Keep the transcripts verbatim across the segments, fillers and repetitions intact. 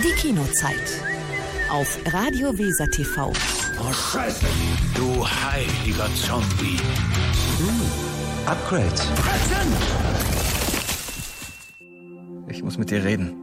Die Kinozeit. Auf Radio Weser T V. Oh, Scheiße! Du heiliger Zombie. Hm, Upgrade. Ich muss mit dir reden.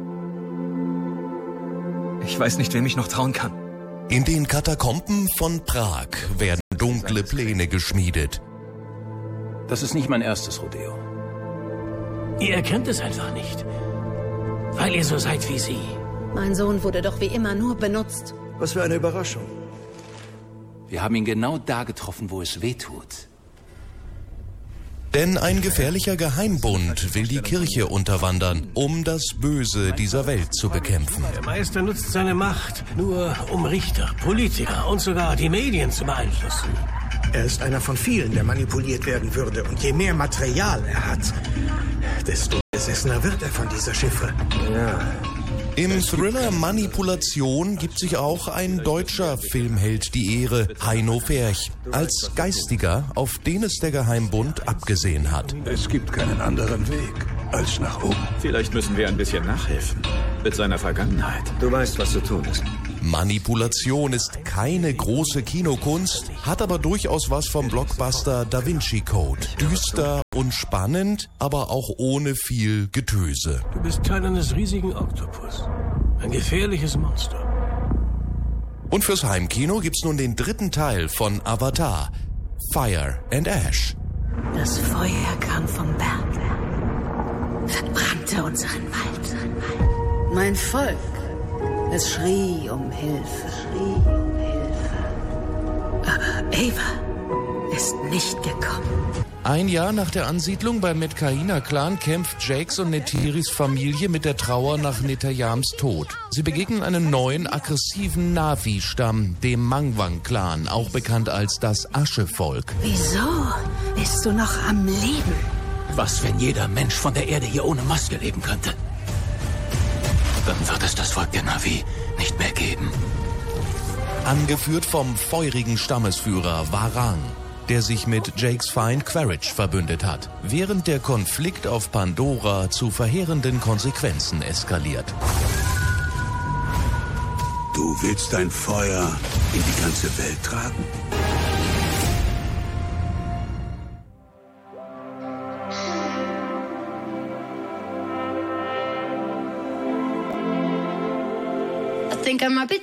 Ich weiß nicht, wem ich noch trauen kann. In den Katakomben von Prag werden dunkle Pläne geschmiedet. Das ist nicht mein erstes Rodeo. Ihr erkennt es einfach nicht. Weil ihr so seid wie sie. Mein Sohn wurde doch wie immer nur benutzt. Was für eine Überraschung. Wir haben ihn genau da getroffen, wo es weh tut. Denn ein gefährlicher Geheimbund will die Kirche unterwandern, um das Böse dieser Welt zu bekämpfen. Der Meister nutzt seine Macht nur, um Richter, Politiker und sogar die Medien zu beeinflussen. Er ist einer von vielen, der manipuliert werden würde. Und je mehr Material er hat, desto besessener wird er von dieser Chiffre. Ja. Im Thriller Manipulation gibt sich auch ein deutscher Filmheld die Ehre, Heino Ferch, als Geistiger, auf den es der Geheimbund abgesehen hat. Es gibt keinen anderen Weg als nach oben. Vielleicht müssen wir ein bisschen nachhelfen mit seiner Vergangenheit. Du weißt, was zu tun ist. Manipulation ist keine große Kinokunst, hat aber durchaus was vom Blockbuster Da Vinci Code. Düster und spannend, aber auch ohne viel Getöse. Du bist Teil eines riesigen Oktopus. Ein gefährliches Monster. Und fürs Heimkino gibt's nun den dritten Teil von Avatar, Fire and Ash. Das Feuer kam vom Berg, verbrannte unseren Wald. Mein Volk, es schrie um Hilfe, schrie um Hilfe. Aber Ava ist nicht gekommen. Ein Jahr nach der Ansiedlung beim Metkahina-Clan kämpft Jakes und Neytiris Familie mit der Trauer nach Netayams Tod. Sie begegnen einem neuen, aggressiven Na'vi-Stamm, dem Mangwang-Clan, auch bekannt als das Aschevolk. Wieso bist du noch am Leben? Was, wenn jeder Mensch von der Erde hier ohne Maske leben könnte? Dann wird es das Volk der Na'vi nicht mehr geben. Angeführt vom feurigen Stammesführer Warang, der sich mit Jakes Feind Quaritch verbündet hat, während der Konflikt auf Pandora zu verheerenden Konsequenzen eskaliert. Du willst dein Feuer in die ganze Welt tragen? I think I might be